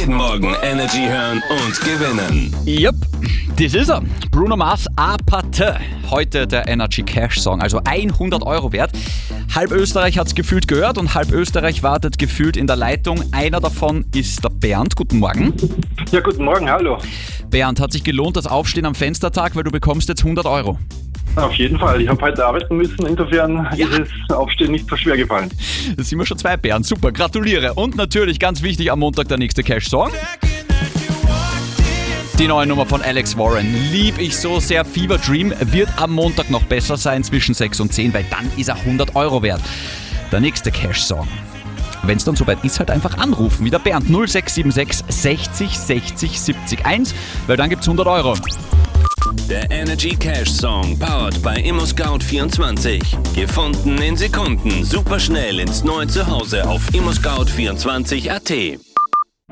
Jeden Morgen Energy hören und gewinnen. Yep, das ist er. Bruno Mars, Apathe. Heute der Energy Cash Song, also 100 Euro wert. Halb Österreich hat es gefühlt gehört und halb Österreich wartet gefühlt in der Leitung. Einer davon ist der Bernd. Guten Morgen. Ja, guten Morgen, hallo. Bernd, hat sich gelohnt, das Aufstehen am Fenstertag, weil du bekommst jetzt 100 Euro. Auf jeden Fall. Ich habe heute arbeiten müssen, insofern ist das Aufstehen nicht so schwer gefallen. Das sind wir schon zwei, Bernd. Super, gratuliere. Und natürlich, ganz wichtig, am Montag der nächste Cash-Song. Die neue Nummer von Alex Warren. Lieb ich so sehr. Fever Dream wird am Montag noch besser sein, zwischen 6 und 10, weil dann ist er 100 Euro wert. Der nächste Cash-Song. Wenn es dann soweit ist, halt einfach anrufen. Wie der Bernd 0676 60 60 70 1, weil dann gibt's 100 Euro. Der Energy Cash Song, powered bei ImmoScout24. Gefunden in Sekunden, superschnell ins neue Zuhause auf ImmoScout24.at.